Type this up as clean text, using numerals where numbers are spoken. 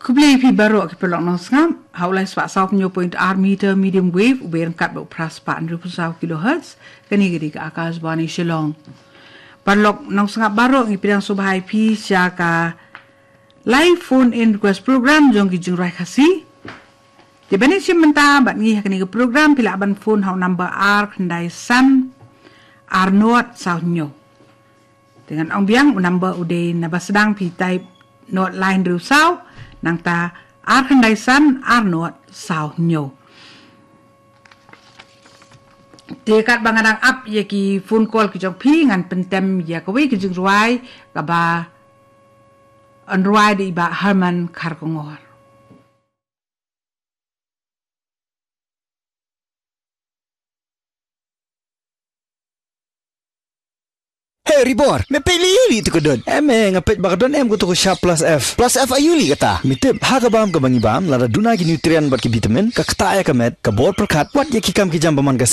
Kublai pi baru ke pelok nong ngam, haulai swa saw penyo point R meter medium wave uberan kat bau pras 400 kHz kani gedi ke akas bani Shillong. Parlok nong ngam baru ngi pidang subhai pi siaka live phone in request program jong ki jung rai khasi. Di bani simenta bat ngi kani ke program pila ban phone hau number R khandai san R not saw nyo. Dengan ong biang number ude na basdang pi type not line ru saw nang ta ar khandai san ar not saw nyo. Dekat bangadang up ye ki phone call ki jong pi ngan pentem ya kawi ki jing ruai ka ba an ruai di ba Herman Karkongor. Hey Ribor, me peli yuli tu kedon. Ngapet bakadon ko tu Sharp Plus F. Plus F ayuli kata. Mitip hagabam ke bangibam lada duna ki nutrien bat ki vitamin ka kata ya kamet ka bor perkat wat ye ki kam ki jam paman ka